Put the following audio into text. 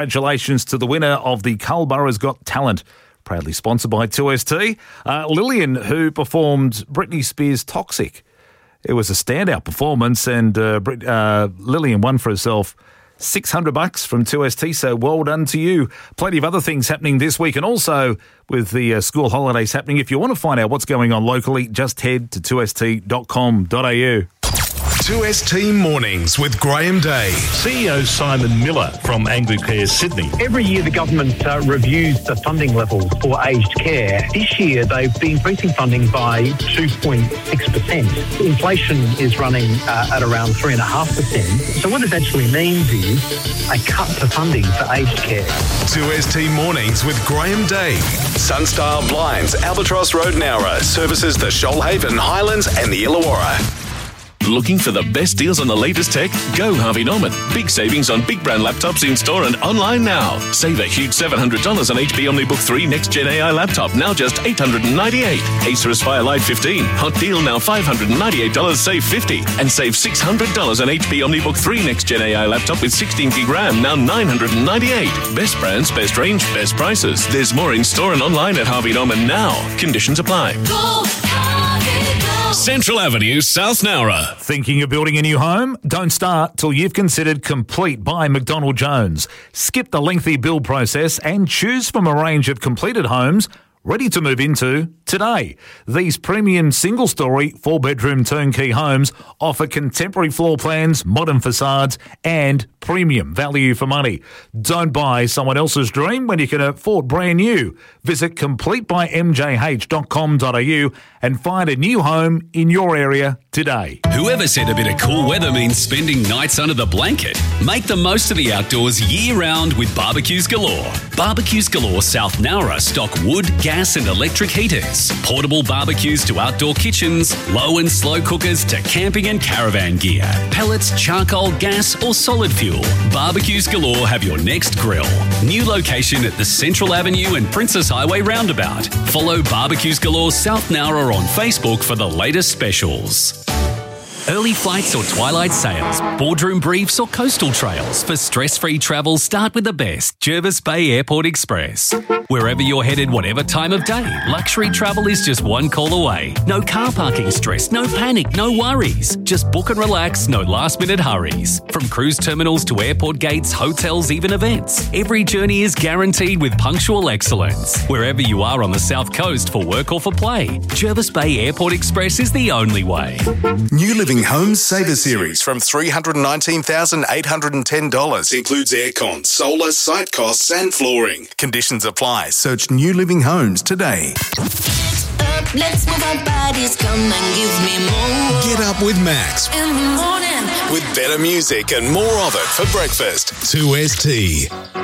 Congratulations to the winner of the Culburra's Got Talent, proudly sponsored by 2ST, Lillian, who performed Britney Spears' Toxic. It was a standout performance, and Lillian won for herself $600 from 2ST, so well done to you. Plenty of other things happening this week, and also with the school holidays happening. If you want to find out what's going on locally, just head to 2st.com.au. 2ST Mornings with Graham Day. CEO Simon Miller from Anglicare Sydney. Every year the government reviews the funding levels for aged care. This year they've been increasing funding by 2.6%. Inflation is running at around 3.5%. So what this actually means is a cut to funding for aged care. 2ST Mornings with Graham Day. Sunstar Blinds, Albatross Road, Nowra, services the Shoalhaven, Highlands and the Illawarra. Looking for the best deals on the latest tech? Go Harvey Norman. Big savings on big brand laptops in store and online now. Save a huge $700 on HP OmniBook 3 Next Gen AI laptop, now just $898. Acer Aspire Live 15. Hot deal now $598, save $50. And save $600 on HP OmniBook 3 Next Gen AI laptop with 16 gig RAM, now $998. Best brands, best range, best prices. There's more in store and online at Harvey Norman now. Conditions apply. Go Harvey, go. Central Avenue, South Nowra. Thinking of building a new home? Don't start till you've considered Complete by McDonald Jones. Skip the lengthy build process and choose from a range of completed homes ready to move into today. These premium single-storey, 4-bedroom turnkey homes offer contemporary floor plans, modern facades and premium value for money. Don't buy someone else's dream when you can afford brand new. Visit completebymjh.com.au and find a new home in your area today. Whoever said a bit of cool weather means spending nights under the blanket? Make the most of the outdoors year-round with Barbecues Galore. Barbecues Galore South Nowra stock wood, gas and electric heaters, portable barbecues to outdoor kitchens, low and slow cookers to camping and caravan gear, pellets, charcoal, gas or solid fuel. Barbecues Galore have your next grill. New location at the Central Avenue and Princess Highway roundabout. Follow Barbecues Galore South Nowra on Facebook for the latest specials. Early flights or twilight sails, boardroom briefs or coastal trails. For stress-free travel, start with the best, Jervis Bay Airport Express. Wherever you're headed, whatever time of day, luxury travel is just one call away. No car parking stress, no panic, no worries. Just book and relax, no last-minute hurries. From cruise terminals to airport gates, hotels, even events, every journey is guaranteed with punctual excellence. Wherever you are on the South Coast for work or for play, Jervis Bay Airport Express is the only way. New Living Homes Saver Series from $319,810. Includes aircon, solar, site costs and flooring. Conditions apply. Search New Living Homes today. Let's move our bodies, come and give me more. Get up with Max. In the morning. With better music and more of it for breakfast. 2ST.